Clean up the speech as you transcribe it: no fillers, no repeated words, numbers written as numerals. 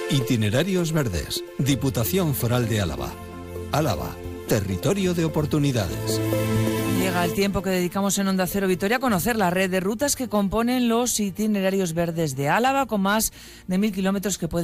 Itinerarios Verdes, Diputación Foral de Álava. Álava, territorio de oportunidades. Llega el tiempo que dedicamos en Onda Cero Vitoria a conocer la red de rutas que componen los itinerarios verdes de Álava, con más de 1000 kilómetros que pueden